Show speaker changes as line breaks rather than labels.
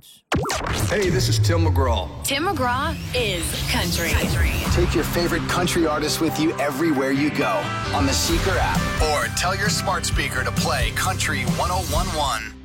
tunes.
Hey, this is Tim McGraw.
Tim McGraw is country.
Take your favorite country artist with you everywhere you go on the Seeker app or tell your smart speaker to play Country 1011.